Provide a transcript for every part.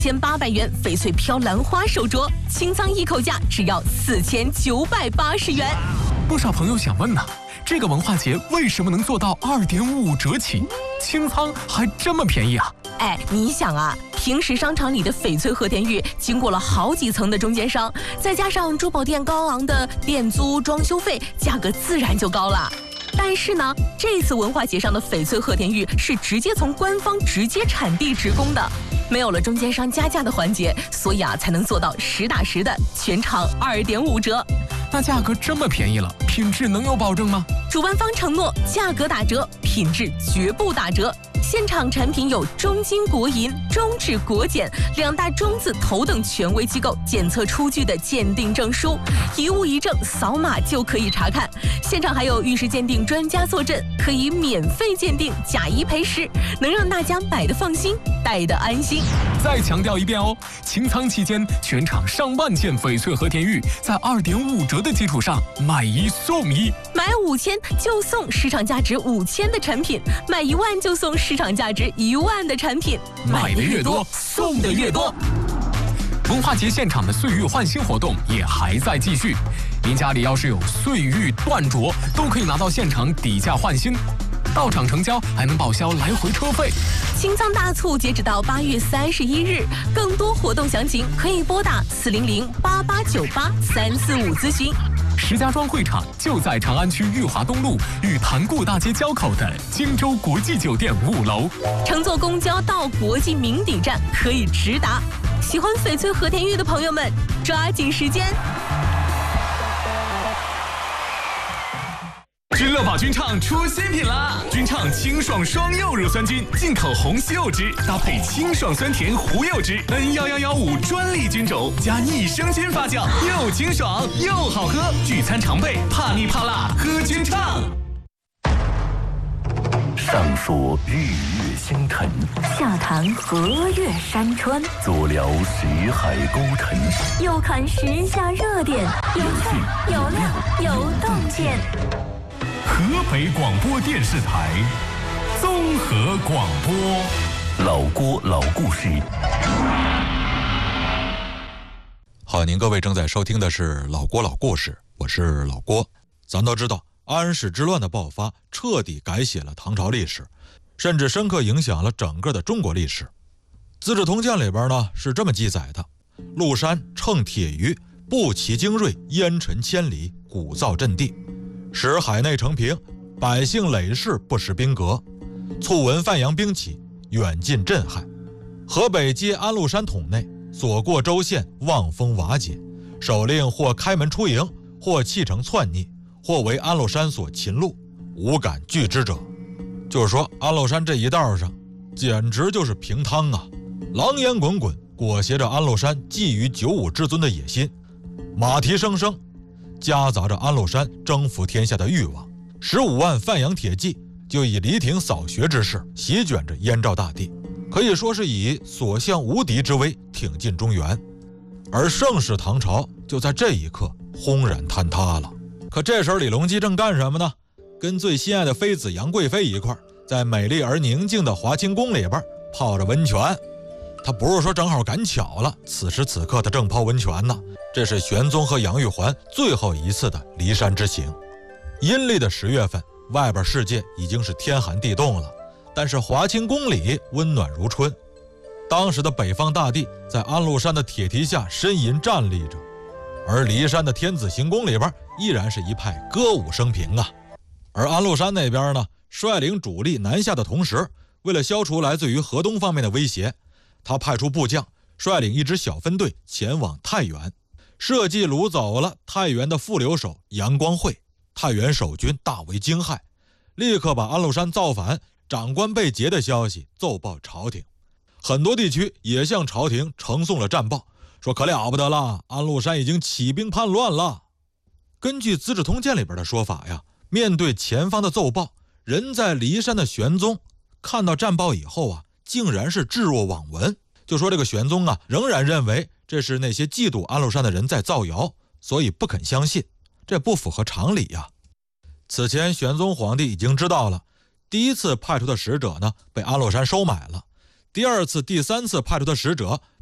1800元翡翠飘兰花手镯，清仓一口价只要4980元。 不少朋友想问呢，这个文化节为什么能做到2.55折起，清仓还这么便宜啊？ 哎，你想啊，平时商场里的翡翠和田玉经过了好几层的中间商，再加上珠宝店高昂的店租、装修费，价格自然就高了。但是呢，这次文化节上的翡翠和田玉是直接从官方直接产地直供的，没有了中间商加价的环节，所以啊才能做到实打实的全场2.5折。 那价格这么便宜了，品质能有保证吗？ 主办方承诺价格打折，品质绝不打折。现场产品有中金国银、中指国检2大中字头等权威机构检测出具的鉴定证书，一物一证，扫码就可以查看。现场还有玉石鉴定专家坐镇，可以免费鉴定，假一赔10，能让大家买的放心，戴的安心。 再强调一遍哦，清仓期间全场上万件翡翠和田玉在2.5折的基础上买1送1， 买5000就送市场价值5000的产品，买1万就送市场价值1万的产品， 买的越多，送的越多。文化节现场的岁玉换新活动也还在继续，您家里要是有岁玉断镯，都可以拿到现场底价换新，到场成交还能报销来回车费。 清仓大促截止到8月31日，更多活动详情可以拨打400-8898-345咨询。 石家庄会场就在长安区裕华东路与潭固大街交口的荆州国际酒店5楼。 乘坐公交到国际名底站可以直达。喜欢翡翠和田玉的朋友们，抓紧时间！ 君乐宝君畅出新品啦！君畅清爽双柚乳酸菌，进口红西柚汁搭配清爽酸甜胡柚汁 ，N11115专利菌种加益生菌发酵，又清爽又好喝。聚餐常备，怕腻怕辣喝君畅。 上说日月星辰， 下谈河岳山川， 左聊识海沟沉， 右看时下热点，有趣有料有洞见。 河北广播电视台综合广播， 老郭老故事。 好，您各位正在收听的是老郭老故事，我是老郭。咱都知道，安史之乱的爆发彻底改写了唐朝历史，甚至深刻影响了整个的中国历史。资治通鉴里边呢是这么记载的：陆山乘铁鱼，步骑精锐，烟尘千里，鼓噪震地，使海内成平，百姓累世不识兵革，促闻范阳兵起，远近震撼。河北皆安禄山统内，所过州县望风瓦解，首领或开门出营，或弃城篡逆，或为安禄山所擒戮，无敢拒之者。就是说安禄山这一道上简直就是平汤啊，狼烟滚滚，裹挟着安禄山觊觎95之尊的野心，马蹄声声，夹杂着安禄山征服天下的欲望。15万范阳铁骑就以犁庭扫穴之势席卷着燕赵大地，可以说是以所向无敌之威挺进中原。而盛世唐朝就在这一刻轰然坍塌了。可这时候李隆基正干什么呢？跟最心爱的妃子杨贵妃一块在美丽而宁静的华清宫里边泡着温泉。他不是说正好赶巧了，此时此刻他正泡温泉呢。这是玄宗和杨玉环最后一次的骊山之行。阴历的10月份，外边世界已经是天寒地冻了，但是华清宫里温暖如春。当时的北方大帝在安禄山的铁蹄下呻吟站立着，而骊山的天子行宫里边依然是一派歌舞升平啊。而安禄山那边呢，率领主力南下的同时，为了消除来自于河东方面的威胁，他派出部将率领一支小分队前往太原，设计掳走了太原的副留守杨光惠。太原守军大为惊骇，立刻把安禄山造反、长官被劫的消息奏报朝廷。很多地区也向朝廷呈送了战报，说可了不得了，安禄山已经起兵叛乱了。根据《资治通鉴》里边的说法呀，面对前方的奏报，人在骊山的玄宗看到战报以后啊，竟然是置若罔闻，就说这个玄宗啊，仍然认为这是那些嫉妒安禄山的人在造谣，所以不肯相信，这不符合常理呀。此前玄宗皇帝已经知道了，第一次派出的使者呢被安禄山收买了，第二次、第三次派出的使者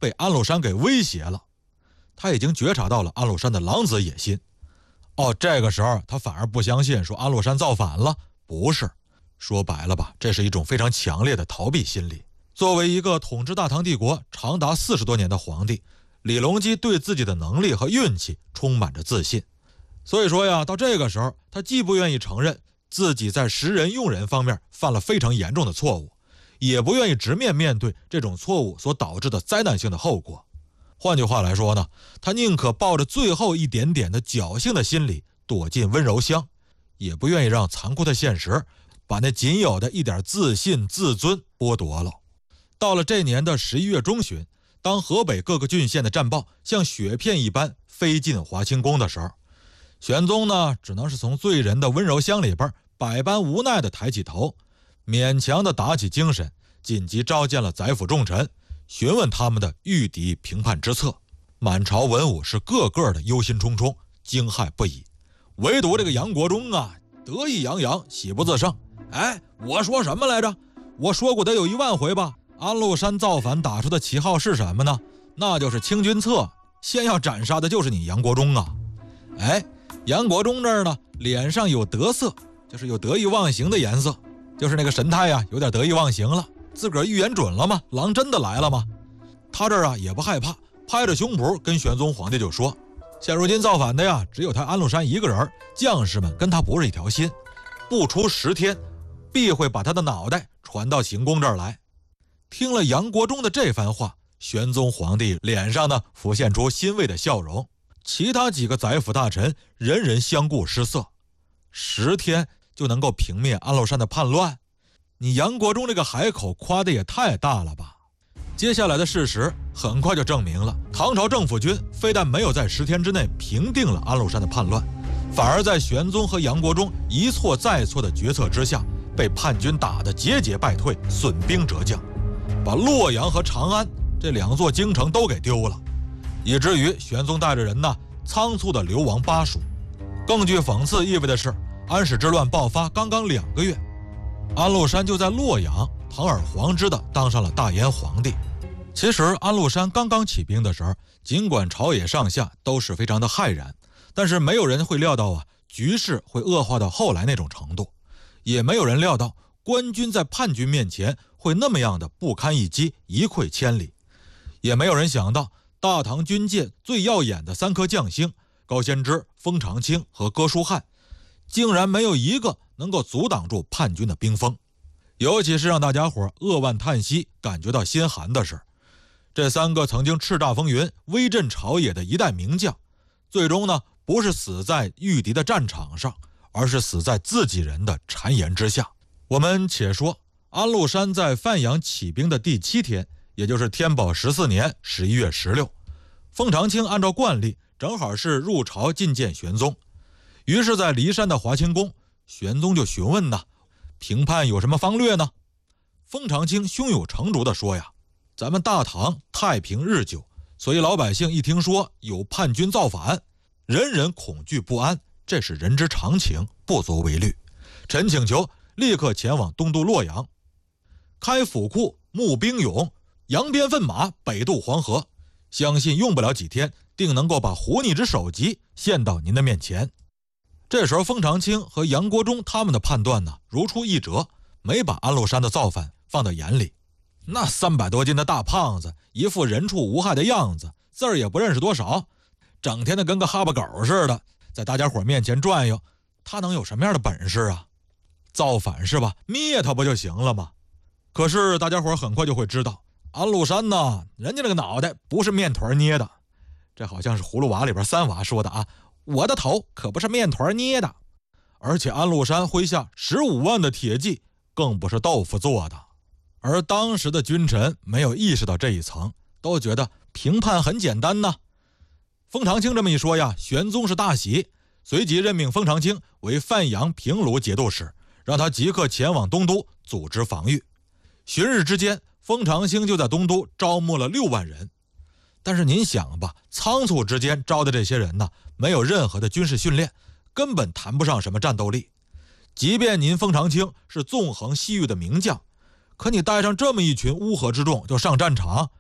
被安禄山给威胁了。他已经觉察到了安禄山的狼子野心。这个时候他反而不相信说安禄山造反了，不是，说白了吧，这是一种非常强烈的逃避心理。作为一个统治大唐帝国长达40多年的皇帝，李隆基对自己的能力和运气充满着自信。所以说呀，到这个时候他既不愿意承认自己在识人用人方面犯了非常严重的错误，也不愿意直面面对这种错误所导致的灾难性的后果。换句话来说呢，他宁可抱着最后一点点的侥幸的心理躲进温柔乡，也不愿意让残酷的现实把那仅有的一点自信自尊剥夺了。到了这年的11月中旬，当河北各个郡县的战报像雪片一般飞进华清宫的时候，玄宗呢，只能是从罪人的温柔乡里边百般无奈地抬起头，勉强地打起精神，紧急召见了宰府重臣，询问他们的御敌评判之策。满朝文武是个个的忧心忡忡，惊骇不已，唯独这个杨国忠啊，得意洋洋，喜不自胜。我说什么来着？我说过得有10000回吧。安禄山造反打出的旗号是什么呢？那就是清君侧，先要斩杀的就是你杨国忠啊。杨国忠这儿呢，脸上有得色，就是有得意忘形的颜色，就是那个神态呀，有点得意忘形了，自个儿预言准了吗？狼真的来了吗？他这儿啊也不害怕，拍着胸脯跟玄宗皇帝就说，现如今造反的呀，只有他安禄山一个人，将士们跟他不是一条心，不出10天，必会把他的脑袋传到行宫这儿来。听了杨国忠的这番话，玄宗皇帝脸上呢浮现出欣慰的笑容，其他几个宰府大臣人人相顾失色。10天就能够平灭安禄山的叛乱？你杨国忠这个海口夸的也太大了吧！接下来的事实很快就证明了，唐朝政府军非但没有在10天之内平定了安禄山的叛乱，反而在玄宗和杨国忠一错再错的决策之下，被叛军打得节节败退，损兵折将，把洛阳和长安这2座京城都给丢了，以至于玄宗带着人呢仓促地流亡巴蜀。更具讽刺意味的是，安史之乱爆发刚刚2个月，安禄山就在洛阳堂而皇之地当上了大燕皇帝。其实安禄山刚刚起兵的时候，尽管朝野上下都是非常的骇然，但是没有人会料到啊，局势会恶化到后来那种程度，也没有人料到官军在叛军面前会那么样的不堪一击，一溃千里，也没有人想到大唐军界最耀眼的3颗将星高仙芝、封长清和哥舒翰，竟然没有一个能够阻挡住叛军的兵锋。尤其是让大家伙扼腕叹息，感觉到心寒的是，这3个曾经叱咤风云、威震朝野的一代名将，最终呢，不是死在御敌的战场上，而是死在自己人的谗言之下。我们且说安禄山在范阳起兵的第7天，也就是天宝14年11月16，封长清按照惯例正好是入朝觐见玄宗，于是在骊山的华清宫，玄宗就询问呢，评判有什么方略呢？封长清胸有成竹地说呀，咱们大唐太平日久，所以老百姓一听说有叛军造反，人人恐惧不安，这是人之常情，不足为虑。臣请求立刻前往东都洛阳，开府库，募兵勇，扬鞭奋马，北渡黄河，相信用不了几天，定能够把狐逆之首级献到您的面前。这时候封长清和杨国忠他们的判断呢，如出一辙，没把安禄山的造反放到眼里。那300多斤的大胖子，一副人畜无害的样子，字儿也不认识多少，整天的跟个哈巴狗似的，在大家伙面前转悠，他能有什么样的本事啊？造反是吧？灭他不就行了吗？可是大家伙很快就会知道，安禄山呢，人家那个脑袋不是面团捏的，这好像是葫芦娃里边3娃说的啊，我的头可不是面团捏的。而且安禄山麾下15万的铁骑更不是豆腐做的。而当时的君臣没有意识到这一层，都觉得评判很简单呢。封长清这么一说呀，玄宗是大喜，随即任命封长清为范阳平卢节度使，让他即刻前往东都组织防御。旬日之间，封长清就在东都招募了6万人。但是您想吧，仓促之间招的这些人呢，没有任何的军事训练，根本谈不上什么战斗力。即便您封长清是纵横西域的名将，可你带上这么一群乌合之众就上战场，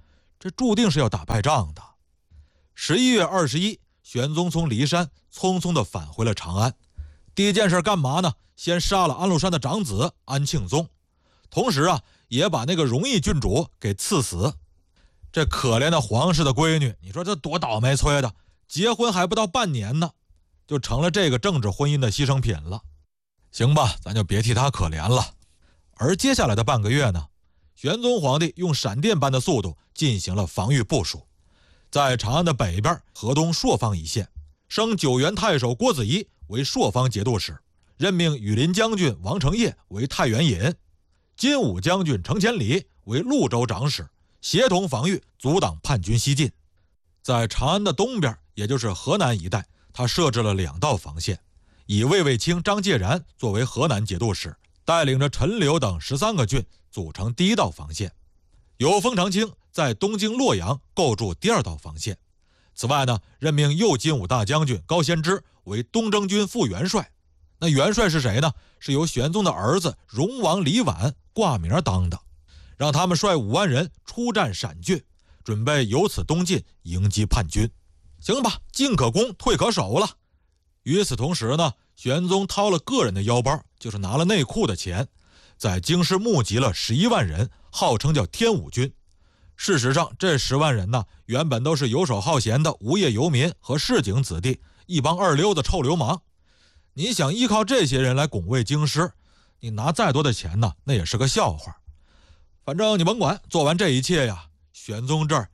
这注定是要打败仗的。11月21，玄宗从骊山匆匆地返回了长安。第一件事干嘛呢？先杀了安禄山的长子安庆宗，同时也把那个荣义郡主给赐死。这可怜的皇室的闺女，你说这多倒霉催的，结婚还不到半年呢，就成了这个政治婚姻的牺牲品了。行吧，咱就别替她可怜了。而接下来的半个月呢，玄宗皇帝用闪电般的速度进行了防御部署。在长安的北边河东朔方一线，升九原太守郭子仪为朔方节度使，任命羽林将军王承业为太原尹，金武将军程千里为潞州长史，协同防御，阻挡叛军西进。在长安的东边，也就是河南一带，他设置了2道防线，以卫尉卿张介然作为河南节度使，带领着陈留等13个郡组成第1道防线，由封长清在东京洛阳构筑第2道防线。此外呢，任命右金武大将军高仙芝为东征军副元帅。那元帅是谁呢？是由玄宗的儿子荣王李绾挂名当的，让他们率5万人出战陕郡，准备由此东进迎击叛军。行吧，进可攻，退可守了。与此同时呢，玄宗掏了个人的腰包，就是拿了内库的钱，在京师募集了11万人，号称叫天武军。事实上，这10万人呢，原本都是游手好闲的无业游民和市井子弟，一帮二流的臭流氓。你想依靠这些人来拱卫京师，你拿再多的钱呢，那也是个笑话。反正你甭管，做完这一切呀，玄宗这儿，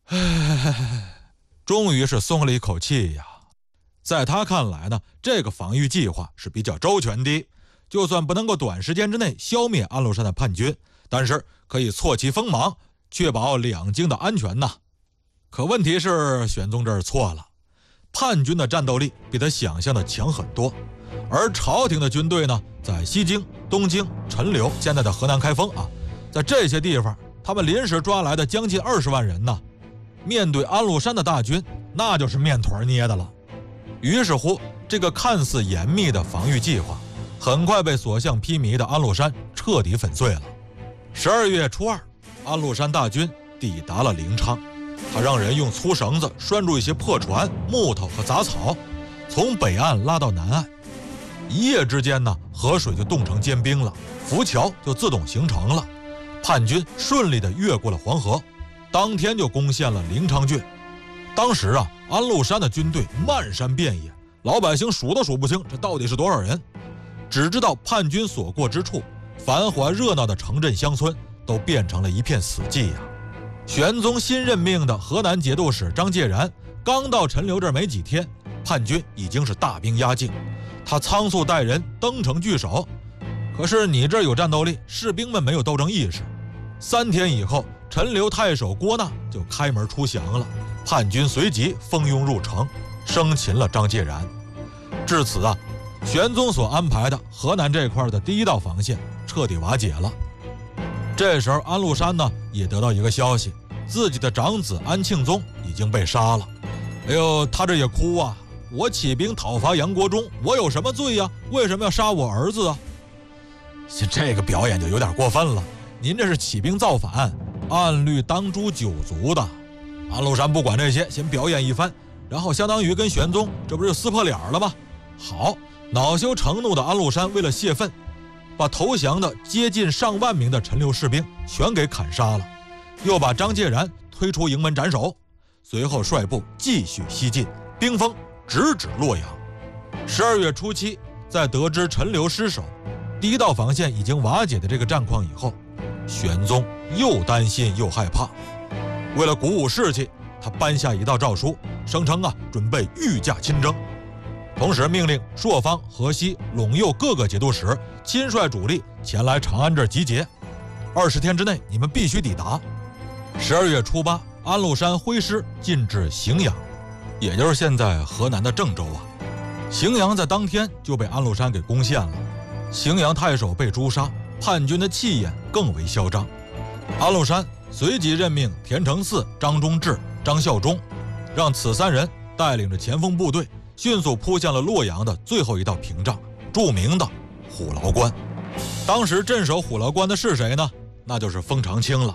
终于是松了一口气呀。在他看来呢，这个防御计划是比较周全的，就算不能够短时间之内消灭安禄山的叛军，但是可以挫其锋芒，确保两京的安全呐。可问题是玄宗这儿错了，叛军的战斗力比他想象的强很多，而朝廷的军队呢，在西京、东京、陈留，现在的河南开封在这些地方，他们临时抓来的将近20万人呢，面对安禄山的大军，那就是面团捏的了。于是乎，这个看似严密的防御计划，很快被所向披靡的安禄山彻底粉碎了。12月初2，安禄山大军抵达了临昌，他让人用粗绳子拴住一些破船、木头和杂草，从北岸拉到南岸。一夜之间呢，河水就冻成坚冰了，浮桥就自动形成了。叛军顺利地越过了黄河，当天就攻陷了临昌郡。当时安禄山的军队漫山遍野，老百姓数都数不清这到底是多少人，只知道叛军所过之处，繁华热闹的城镇乡村都变成了一片死寂呀。玄宗新任命的河南节度使张介然刚到陈留这儿没几天，叛军已经是大兵压境，他仓促带人登城据守。可是你这儿有战斗力，士兵们没有斗争意识。3天以后，陈留太守郭纳就开门出降了，叛军随即蜂拥入城，生擒了张介然。至此玄宗所安排的河南这块的第1道防线彻底瓦解了。这时候安禄山呢，也得到一个消息，自己的长子安庆宗已经被杀了。哎呦，他这也哭我起兵讨伐杨国忠，我有什么罪呀？为什么要杀我儿子啊？这个表演就有点过分了，您这是起兵造反，按律当诛9族的。安禄山不管这些，先表演一番，然后相当于跟玄宗这不就撕破脸了吗？好，恼羞成怒的安禄山为了泄愤，把投降的接近上万名的陈留士兵全给砍杀了，又把张介然推出营门斩首，随后率部继续西进，兵锋直指洛阳。12月初7，在得知陈留失守，第1道防线已经瓦解的这个战况以后，玄宗又担心又害怕。为了鼓舞士气，他颁下一道诏书，声称准备御驾亲征，同时命令朔方、河西、陇右各个节度使亲率主力前来长安这儿集结，20天之内你们必须抵达。12月初8，安禄山挥师进至荥阳，也就是现在河南的郑州荥阳在当天就被安禄山给攻陷了，荥阳太守被诛杀，叛军的气焰更为嚣张。安禄山随即任命田承嗣、张忠志、张孝忠，让此3人带领着前锋部队迅速扑向了洛阳的最后一道屏障，著名的虎牢关。当时镇守虎牢关的是谁呢？那就是封长清了。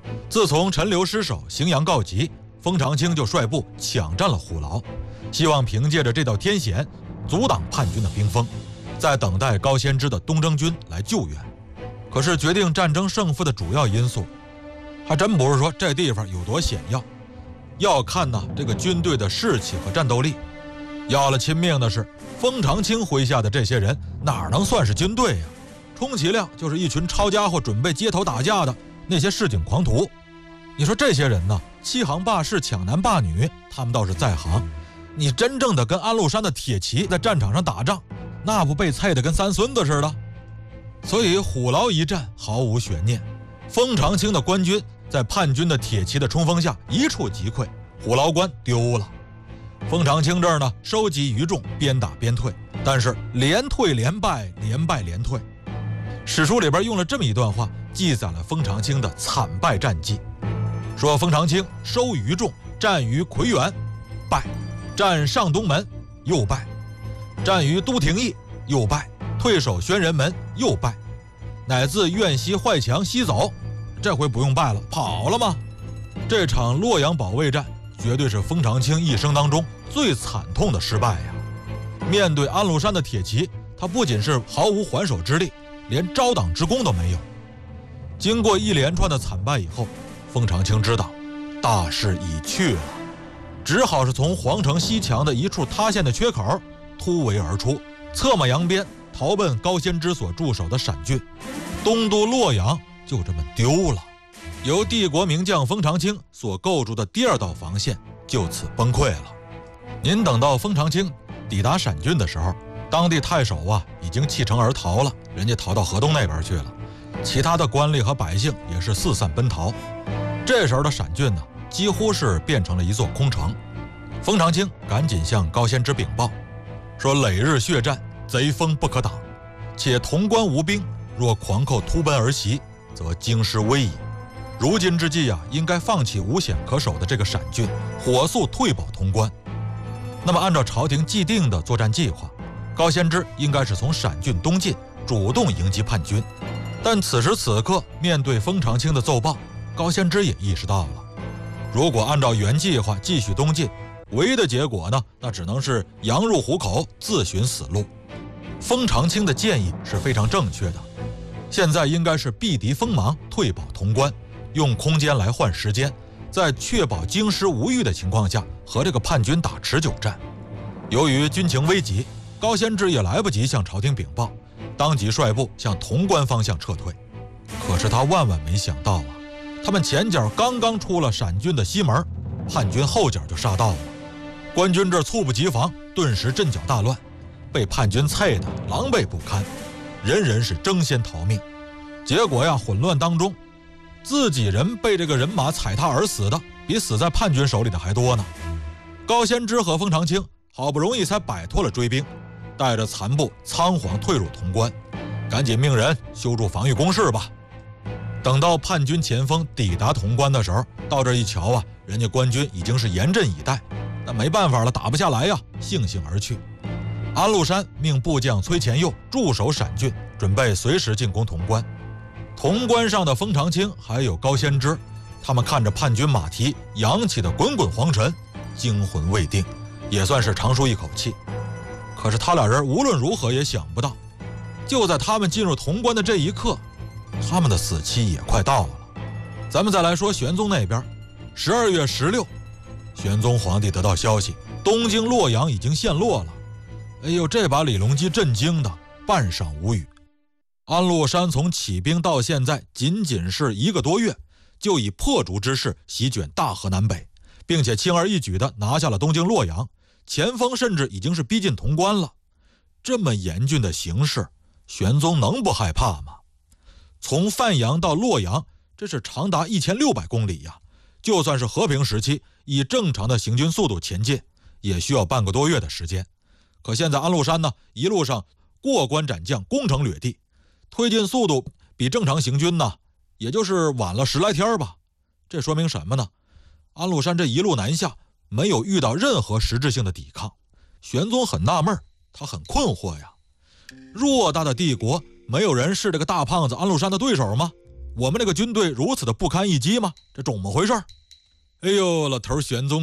自从陈留失守，荥阳告急，封长清就率部抢占了虎牢，希望凭借着这道天险阻挡叛军的兵锋，在等待高仙芝的东征军来救援。可是决定战争胜负的主要因素，还真不是说这地方有多险要看这个军队的士气和战斗力。要了亲命的是封长清麾下的这些人，哪能算是军队呀？充其量就是一群抄家伙准备街头打架的那些市井狂徒。你说这些人欺行霸市，抢男霸女，他们倒是在行。你真正的跟安禄山的铁骑在战场上打仗，那不被菜得跟三孙子似的。所以虎牢一战毫无悬念，封长清的官军在叛军的铁骑的冲锋下一触即溃，虎牢关丢了。封长清这儿收集余众，边打边退，但是连退连败，连败连退。史书里边用了这么一段话，记载了封长清的惨败战绩，说封长清收余众，战于夔源，败；战上东门，又败；战于都亭驿，又败；退守宣仁门，又败；乃自苑西坏墙西走，这回不用败了，跑了吗？这场洛阳保卫战绝对是封长清一生当中最惨痛的失败呀！面对安禄山的铁骑，他不仅是毫无还手之力，连招挡之功都没有。经过一连串的惨败以后，封长清知道大势已去了，只好是从皇城西墙的一处塌陷的缺口突围而出，策马扬鞭逃奔高仙芝所驻守的陕郡。东都洛阳就这么丢了，由帝国名将封长清所构筑的第二道防线就此崩溃了。您等到封长清抵达陕郡的时候，当地太守已经弃城而逃了，人家逃到河东那边去了，其他的官吏和百姓也是四散奔逃。这时候的陕郡几乎是变成了一座空城。封长清赶紧向高仙芝禀报，说累日血战，贼锋不可挡，且潼关无兵，若狂寇突奔而袭，则京师危矣。如今之计应该放弃无险可守的这个陕郡，火速退保潼关。那么按照朝廷既定的作战计划，高仙芝应该是从陕郡东进，主动迎击叛军。但此时此刻面对封长清的奏报，高仙芝也意识到了，如果按照原计划继续东进，唯一的结果那只能是羊入虎口，自寻死路。封长清的建议是非常正确的，现在应该是避敌锋芒，退保潼关，用空间来换时间，在确保京师无虞的情况下和这个叛军打持久战。由于军情危急，高仙芝也来不及向朝廷禀报，当即率部向潼关方向撤退。可是他万万没想到他们前脚刚刚出了陕郡的西门，叛军后脚就杀到了。官军这猝不及防，顿时阵脚大乱，被叛军菜得狼狈不堪，人人是争先逃命。结果混乱当中，自己人被这个人马踩踏而死的，比死在叛军手里的还多呢。高仙芝和封长清好不容易才摆脱了追兵，带着残部仓皇退入潼关，赶紧命人修筑防御工事吧。等到叛军前锋抵达潼关的时候，到这一瞧人家官军已经是严阵以待，那没办法了，打不下来悻悻而去。安禄山命部将崔乾佑驻守陕郡，准备随时进攻潼关。潼关上的封长清还有高仙芝，他们看着叛军马蹄扬起的滚滚黄尘，惊魂未定，也算是长舒一口气。可是他俩人无论如何也想不到，就在他们进入潼关的这一刻，他们的死期也快到了。咱们再来说玄宗那边，12月16，玄宗皇帝得到消息，东京洛阳已经陷落了。哎呦，这把李隆基震惊的半晌无语。安禄山从起兵到现在仅仅是1个多月，就以破竹之势席卷大河南北，并且轻而易举地拿下了东京洛阳，前锋甚至已经是逼近潼关了。这么严峻的形势，玄宗能不害怕吗？从范阳到洛阳，这是长达1600公里呀！就算是和平时期，以正常的行军速度前进，也需要半个多月的时间。可现在安禄山一路上过关斩将，攻城掠地，推进速度比正常行军也就是晚了10来天吧。这说明什么呢？安禄山这一路南下，没有遇到任何实质性的抵抗。玄宗很纳闷，他很困惑呀。偌大的帝国，没有人是这个大胖子安禄山的对手吗？ 我们那个军队如此的不堪一击吗？这怎么回事？哎呦，老头玄宗